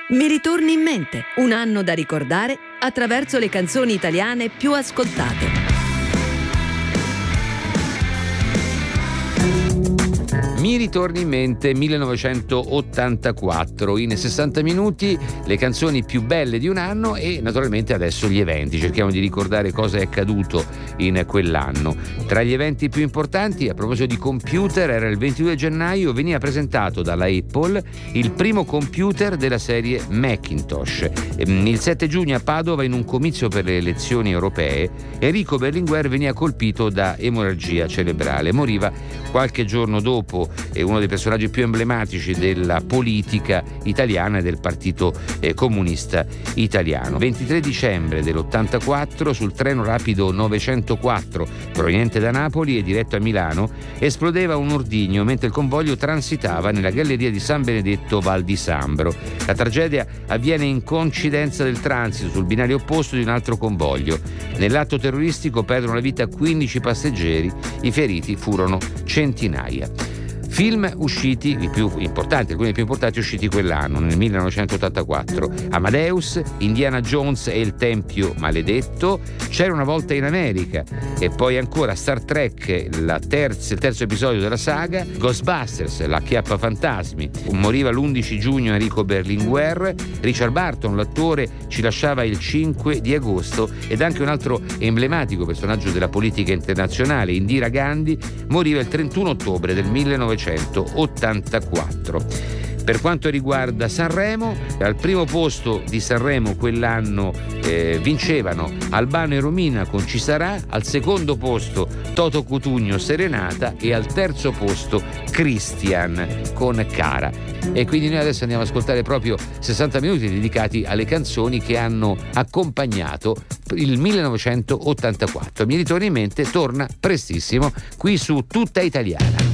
Mi ritorni in mente, un anno da ricordare attraverso le canzoni italiane più ascoltate. Mi ritorni in mente 1984, in 60 minuti le canzoni più belle di un anno e naturalmente adesso gli eventi. Cerchiamo di ricordare cosa è accaduto in quell'anno. Tra gli eventi più importanti, a proposito di computer, era il 22 gennaio, veniva presentato dalla Apple il primo computer della serie Macintosh. Il 7 giugno a Padova, in un comizio per le elezioni europee, Enrico Berlinguer veniva colpito da emorragia cerebrale. Moriva qualche giorno dopo. È uno dei personaggi più emblematici della politica italiana e del Partito Comunista Italiano. 23 dicembre dell'84, sul treno rapido 904 proveniente da Napoli e diretto a Milano, esplodeva un ordigno mentre il convoglio transitava nella galleria di San Benedetto Val di Sambro. La tragedia avviene in coincidenza del transito sul binario opposto di un altro convoglio. Nell'atto terroristico perdono la vita 15 passeggeri, i feriti furono centinaia. Film usciti, i più importanti, alcuni dei più importanti usciti quell'anno, nel 1984. Amadeus, Indiana Jones e il Tempio Maledetto, C'era una volta in America, e poi ancora Star Trek, il terzo episodio della saga, Ghostbusters, la Chiappa Fantasmi. Moriva l'11 giugno Enrico Berlinguer. Richard Burton, l'attore, ci lasciava il 5 di agosto, ed anche un altro emblematico personaggio della politica internazionale, Indira Gandhi, moriva il 31 ottobre del 1984. Per quanto riguarda Sanremo, al primo posto di Sanremo quell'anno vincevano Albano e Romina con Ci sarà, al secondo posto Toto Cutugno Serenata e al terzo posto Christian con Cara. E quindi noi adesso andiamo ad ascoltare proprio 60 minuti dedicati alle canzoni che hanno accompagnato il 1984. Mi ritorna in mente, torna prestissimo qui su Tutta Italiana.